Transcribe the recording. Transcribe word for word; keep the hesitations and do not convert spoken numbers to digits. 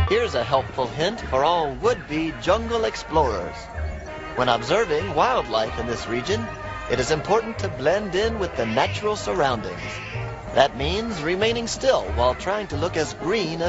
Here's a helpful hint for all would-be jungle explorers. When observing wildlife in this region, it is important to blend in with the natural surroundings. That means remaining still while trying to look as green as